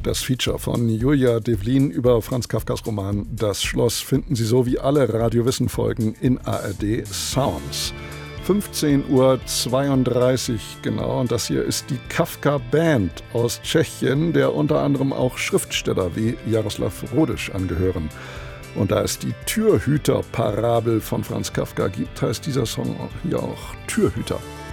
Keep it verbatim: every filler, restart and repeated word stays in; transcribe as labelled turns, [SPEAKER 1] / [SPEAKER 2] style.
[SPEAKER 1] Das Feature von Julia Devlin über Franz Kafkas Roman Das Schloss finden Sie so wie alle Radiowissen-Folgen in A R D Sounds. fünfzehn Uhr zweiunddreißig genau, und das hier ist die Kafka Band aus Tschechien, der unter anderem auch Schriftsteller wie Jaroslav Rodisch angehören. Und da es die Türhüter-Parabel von Franz Kafka gibt, heißt dieser Song auch hier auch Türhüter.